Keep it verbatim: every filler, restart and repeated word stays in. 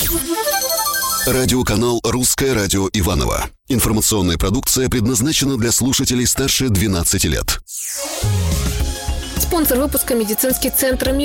Радиоканал «Русское радио Иваново». Информационная продукция предназначена для слушателей старше двенадцати лет. Спонсор выпуска — медицинский центр